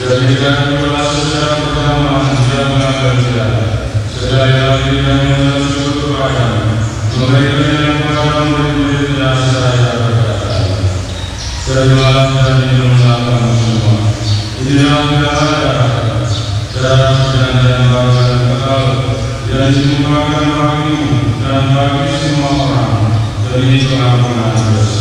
Dari jalan berlalu secara pertama dia mengajar dia. Sedaya dirinya menuju kepadamu. Mereka yang kepada murid-muridnya saya berkata, terimalah dan minumlah kamu semua. Inilah darah perjanjian baru dan kekal yang ditumpahkan bagimu dan bagi semua orang demi pengampunan dosa.